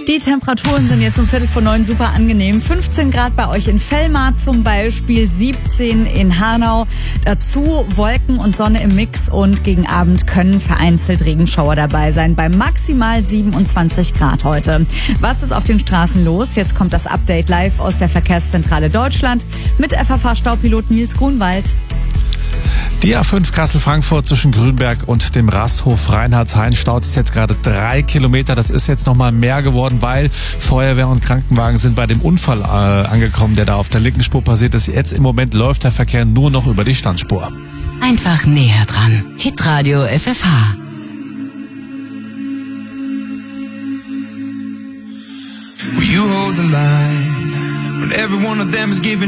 Die Temperaturen sind jetzt um 8:45 super angenehm. 15 Grad bei euch in Vellmar zum Beispiel, 17 in Hanau. Dazu Wolken und Sonne im Mix und gegen Abend können vereinzelt Regenschauer dabei sein bei maximal 27 Grad heute. Was ist auf den Straßen los? Jetzt kommt das Update live aus der Verkehrszentrale Deutschland mit FFH-Staupilot Nils Grunwald. Die A5 Kassel-Frankfurt zwischen Grünberg und dem Rasthof Reinhardshain staut sich jetzt gerade 3 Kilometer. Das ist jetzt nochmal mehr geworden, weil Feuerwehr und Krankenwagen sind bei dem Unfall angekommen, der da auf der linken Spur passiert ist. Jetzt im Moment läuft der Verkehr nur noch über die Standspur. Einfach näher dran. Hitradio FFH. Will you hold the line when every one of them is giving